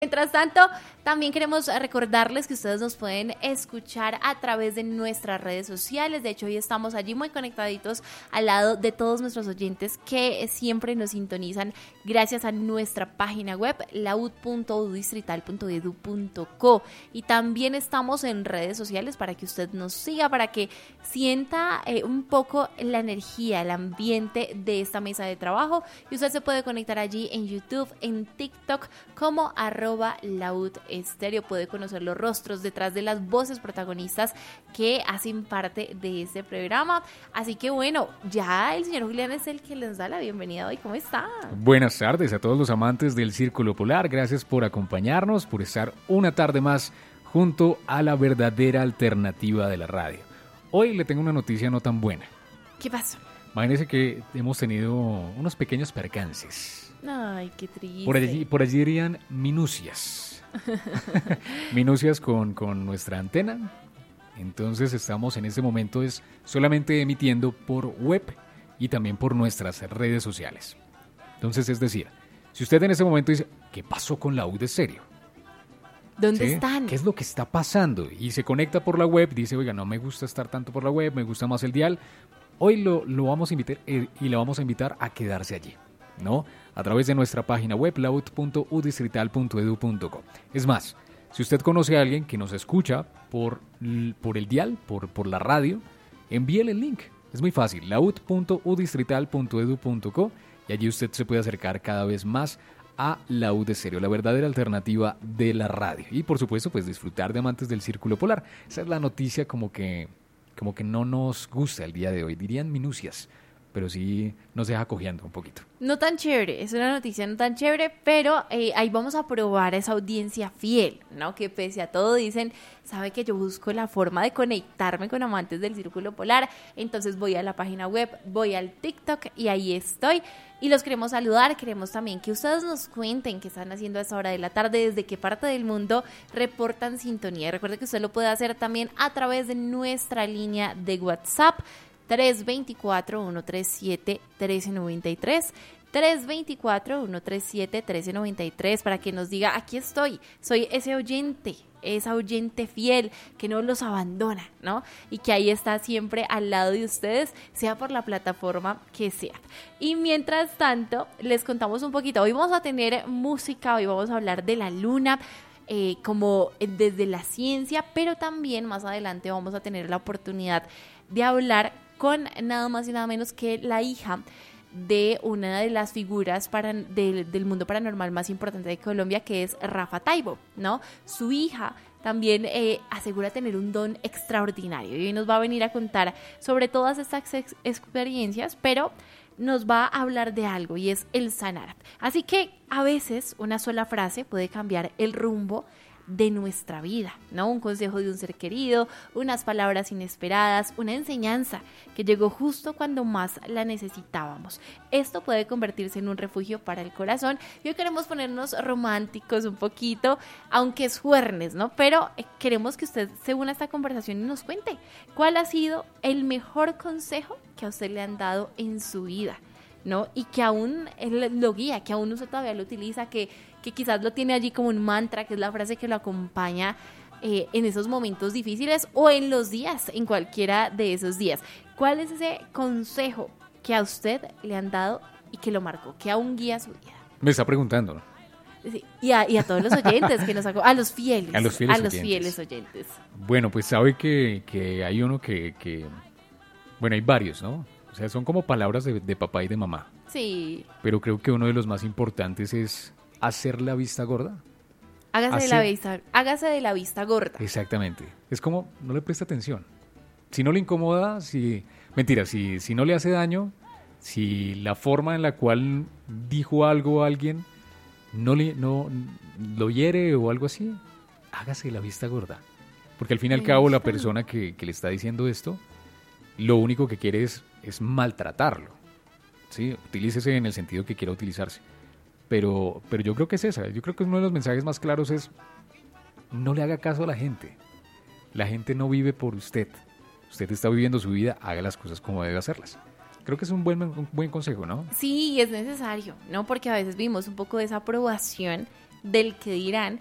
Mientras tanto, también queremos recordarles que ustedes nos pueden escuchar a través de nuestras redes sociales. De hecho, hoy estamos allí muy conectaditos al lado de todos nuestros oyentes que siempre nos sintonizan gracias a nuestra página web laud.udistrital.edu.co. Y también estamos en redes sociales para que usted nos siga, para que sienta un poco la energía, el ambiente de esta mesa de trabajo. Y usted se puede conectar allí en YouTube, en TikTok, como @Laud Estéreo. Puede conocer los rostros detrás de las voces protagonistas que hacen parte de este programa. Así que bueno, ya el señor Julián es el que les da la bienvenida hoy. ¿Cómo está? Buenas tardes a todos los amantes del Círculo Polar. Gracias por acompañarnos, por estar una tarde más junto a la verdadera alternativa de la radio. Hoy le tengo una noticia no tan buena. ¿Qué pasó? Imagínense que hemos tenido unos pequeños percances. Ay, qué triste. Por allí dirían minucias. Minucias con nuestra antena. Entonces estamos en este momento solamente emitiendo por web y también por nuestras redes sociales. Entonces, es decir, si usted en ese momento dice, ¿qué pasó con Laud Estéreo? ¿Dónde están? ¿Qué es lo que está pasando? Y se conecta por la web, dice, oiga, no me gusta estar tanto por la web, me gusta más el dial. Hoy lo vamos a invitar y le vamos a invitar a quedarse allí, ¿no? A través de nuestra página web, laud.udistrital.edu.co. Es más, si usted conoce a alguien que nos escucha por el dial, por la radio, envíele el link. Es muy fácil, laud.udistrital.edu.co, y allí usted se puede acercar cada vez más a Laud Estéreo, la verdadera alternativa de la radio. Y por supuesto, pues disfrutar de amantes del Círculo Polar. Esa es la noticia como que no nos gusta el día de hoy. Dirían minucias, pero sí nos deja cojeando un poquito. No tan chévere, es una noticia no tan chévere, pero ahí vamos a probar a esa audiencia fiel, ¿no? Que pese a todo dicen, sabe que yo busco la forma de conectarme con amantes del Círculo Polar, entonces voy a la página web, voy al TikTok y ahí estoy. Y los queremos saludar, queremos también que ustedes nos cuenten qué están haciendo a esa hora de la tarde, desde qué parte del mundo reportan sintonía. Y recuerde que usted lo puede hacer también a través de nuestra línea de WhatsApp, 324-137-1393, 324-137-1393, para que nos diga, aquí estoy, soy ese oyente, esa oyente fiel que no los abandona, ¿no? Y que ahí está siempre al lado de ustedes, sea por la plataforma que sea. Y mientras tanto, les contamos un poquito, hoy vamos a tener música, hoy vamos a hablar de la luna, como desde la ciencia, pero también más adelante vamos a tener la oportunidad de hablar con nada más y nada menos que la hija de una de las figuras del mundo paranormal más importante de Colombia, que es Rafa Taibo, ¿no? Su hija también asegura tener un don extraordinario y hoy nos va a venir a contar sobre todas estas experiencias, pero nos va a hablar de algo y es el sanar. Así que a veces una sola frase puede cambiar el rumbo de nuestra vida, ¿no? Un consejo de un ser querido, unas palabras inesperadas, una enseñanza que llegó justo cuando más la necesitábamos. Esto puede convertirse en un refugio para el corazón y hoy queremos ponernos románticos un poquito, aunque es jueves, ¿no? Pero queremos que usted se una a esta conversación y nos cuente cuál ha sido el mejor consejo que a usted le han dado en su vida, ¿no? Y que aún él lo guía, que aún usted todavía lo utiliza, que quizás lo tiene allí como un mantra, que es la frase que lo acompaña en esos momentos difíciles o en los días, en cualquiera de esos días. ¿Cuál es ese consejo que a usted le han dado y que lo marcó, que aún guía su vida? Me está preguntando, ¿no? Sí, y a todos los oyentes que nos a los fieles oyentes. Bueno, pues sabe que hay uno que bueno, hay varios, ¿no? O sea, son como palabras de papá y de mamá. Sí. Pero creo que uno de los más importantes es hacer la vista gorda. Hágase de la vista gorda. Exactamente. Es como, no le presta atención. Si no le incomoda, si no le hace daño, si la forma en la cual dijo algo a alguien no lo hiere o algo así, hágase de la vista gorda. Porque al fin y al cabo la persona que le está diciendo esto, lo único que quiere es maltratarlo. ¿Sí? Utilícese en el sentido que quiera utilizarse. Pero yo creo que es esa. Yo creo que uno de los mensajes más claros es: no le haga caso a la gente. La gente no vive por usted. Usted está viviendo su vida, haga las cosas como debe hacerlas. Creo que es un buen consejo, ¿no? Sí, es necesario, ¿no? Porque a veces vivimos un poco de esa aprobación del que dirán